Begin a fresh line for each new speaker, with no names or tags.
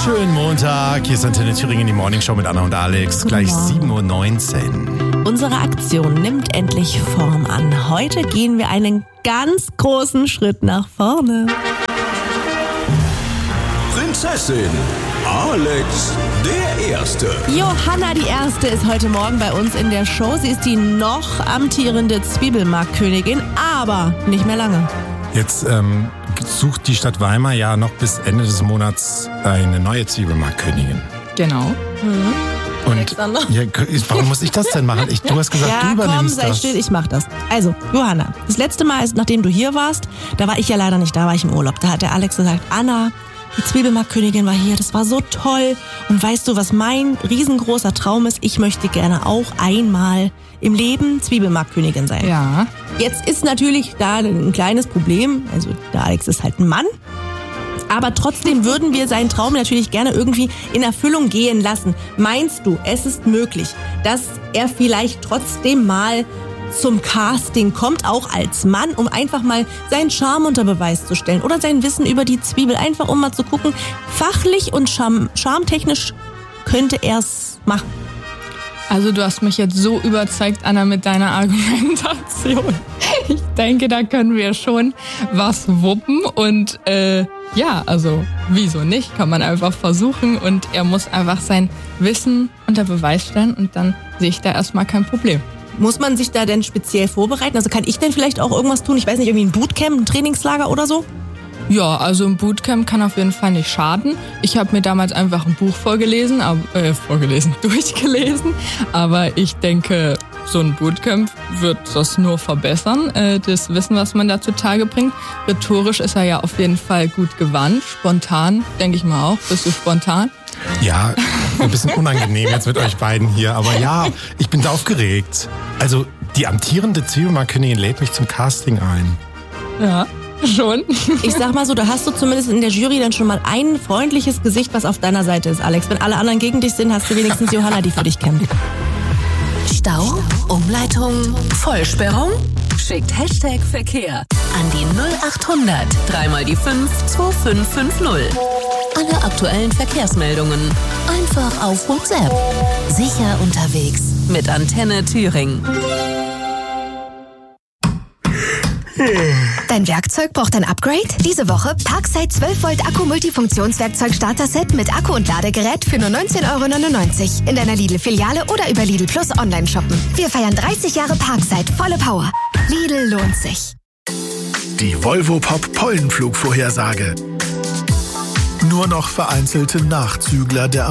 Schönen Montag. Hier ist Antenne Thüringen, die Morning Show mit Anna und Alex. Gleich 7:19 Uhr.
Unsere Aktion nimmt endlich Form an. Heute gehen wir einen ganz großen Schritt nach vorne.
Prinzessin Alex der Erste.
Johanna die Erste ist heute Morgen bei uns in der Show. Sie ist die noch amtierende Zwiebelmarktkönigin, aber nicht mehr lange.
Jetzt sucht die Stadt Weimar ja noch bis Ende des Monats eine neue Zwiebelmarktkönigin.
Genau.
Und ja, warum muss ich das denn machen? Du hast gesagt, du übernimmst
sei
das.
still, ich mach das. Also, Johanna, das letzte Mal, nachdem du hier warst, da war ich ja leider nicht, da war ich im Urlaub. Da hat der Alex gesagt, Anna, die Zwiebelmarktkönigin war hier, das war so toll. Und weißt du, was mein riesengroßer Traum ist? Ich möchte gerne auch einmal im Leben Zwiebelmarktkönigin sein.
Ja.
Jetzt ist natürlich da ein kleines Problem. Also der Alex ist halt ein Mann. Aber trotzdem würden wir seinen Traum natürlich gerne irgendwie in Erfüllung gehen lassen. Meinst du, es ist möglich, dass er vielleicht trotzdem mal zum Casting kommt, auch als Mann, um einfach mal seinen Charme unter Beweis zu stellen oder sein Wissen über die Zwiebel, einfach um mal zu gucken, fachlich und charmtechnisch könnte er es machen.
Also du hast mich jetzt so überzeugt, Anna, mit deiner Argumentation. Ich denke, da können wir schon was wuppen und ja, also wieso nicht? Kann man einfach versuchen und er muss einfach sein Wissen unter Beweis stellen und dann sehe ich da erstmal kein Problem.
Muss man sich da denn speziell vorbereiten? Also kann ich denn vielleicht auch irgendwas tun? Ich weiß nicht, irgendwie ein Bootcamp, ein Trainingslager oder so?
Ja, also ein Bootcamp kann auf jeden Fall nicht schaden. Ich habe mir damals einfach ein Buch durchgelesen. Aber ich denke, so ein Bootcamp wird das nur verbessern, das Wissen, was man da zutage bringt. Rhetorisch ist er ja auf jeden Fall gut gewandt. Spontan, denke ich mal auch. Bist du spontan?
Ja, ein bisschen unangenehm jetzt mit euch beiden hier. Aber ja, ich bin da aufgeregt. Also die amtierende Zwiebelmarktkönigin lädt mich zum Casting ein.
Ja. Schon.
Ich sag mal so, da hast du zumindest in der Jury dann schon mal ein freundliches Gesicht, was auf deiner Seite ist, Alex. Wenn alle anderen gegen dich sind, hast du wenigstens Johanna, die für dich kämpft.
Stau, Umleitung, Vollsperrung? Schickt Hashtag Verkehr an die 0800 3 die 5 2550. Alle aktuellen Verkehrsmeldungen einfach auf WhatsApp. Sicher unterwegs mit Antenne Thüringen.
Dein Werkzeug braucht ein Upgrade? Diese Woche Parkside 12 Volt Akku Multifunktionswerkzeug Starter-Set mit Akku und Ladegerät für nur 19,99 € in deiner Lidl-Filiale oder über Lidl Plus online shoppen. Wir feiern 30 Jahre Parkside, volle Power. Lidl lohnt sich.
Die Volvo Pop Pollenflugvorhersage. Nur noch vereinzelte Nachzügler der